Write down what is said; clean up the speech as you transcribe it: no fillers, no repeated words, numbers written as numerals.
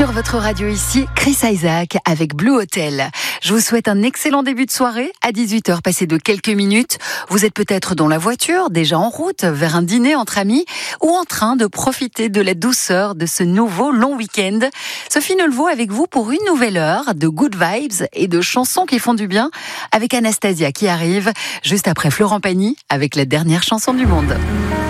Sur votre radio ici, Chris Isaak avec Blue Hotel. Je vous souhaite un excellent début de soirée. À 18h, passé de quelques minutes. Vous êtes peut-être dans la voiture, déjà en route vers un dîner entre amis ou en train de profiter de la douceur de ce nouveau long week-end. Sophie Nelvaux avec vous pour une nouvelle heure de good vibes et de chansons qui font du bien avec Anastasia qui arrive juste après Florent Pagny avec la dernière chanson du monde.